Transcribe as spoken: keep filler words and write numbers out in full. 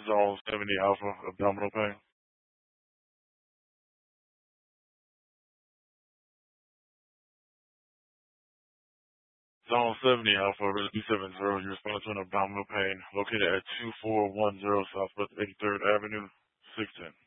Zone seventy Alpha, abdominal pain. Zone seventy Alpha, Rescue seven zero, you responded to an abdominal pain located at two four one zero Southwest eighty-third Avenue, six ten.